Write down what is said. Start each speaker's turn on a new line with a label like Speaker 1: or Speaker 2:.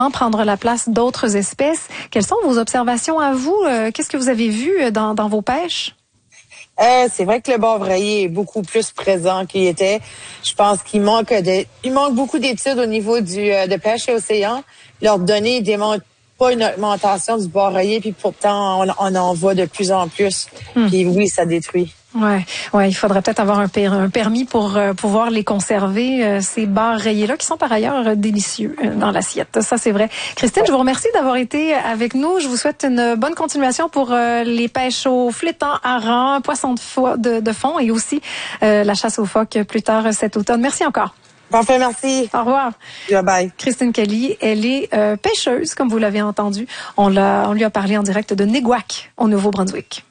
Speaker 1: prendre la place d'autres espèces. Quelles sont vos observations à vous? Qu'est-ce que vous avez vu dans vos pêches?
Speaker 2: C'est vrai que le bar rayé est beaucoup plus présent qu'il était. Je pense qu'il manque beaucoup d'études au niveau de pêche et océan. Leurs données démontrent pas une augmentation du bar rayé, puis pourtant on en voit de plus en plus. Puis oui, ça détruit.
Speaker 1: Ouais, il faudrait peut-être avoir un permis pour pouvoir les conserver, ces bars rayés-là, qui sont par ailleurs délicieux dans l'assiette. Ça, c'est vrai. Christine, je vous remercie d'avoir été avec nous. Je vous souhaite une bonne continuation pour les pêches aux flétans, harengs, poissons de fond et aussi la chasse aux phoques plus tard cet automne. Merci encore.
Speaker 2: Parfait, merci.
Speaker 1: Au revoir.
Speaker 2: Bye bye.
Speaker 1: Christine Kelly, elle est pêcheuse, comme vous l'avez entendu. On lui a parlé en direct de Néguac, au Nouveau-Brunswick.